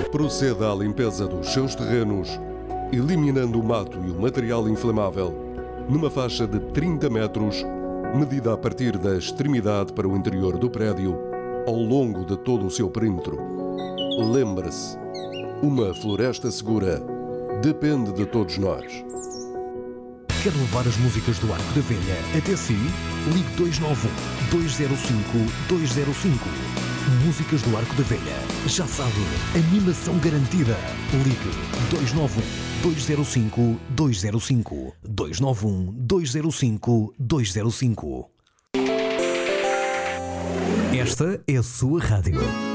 Proceda à limpeza dos seus terrenos, eliminando o mato e o material inflamável, numa faixa de 30 metros, medida a partir da extremidade para o interior do prédio, ao longo de todo o seu perímetro. Lembre-se, uma floresta segura depende de todos nós. Quer levar as músicas do Arco da Velha até si? Ligue 291-205-205. Músicas do Arco da Velha. Já sabe, animação garantida. Ligue 291-205-205. 291-205-205. Esta é a sua rádio.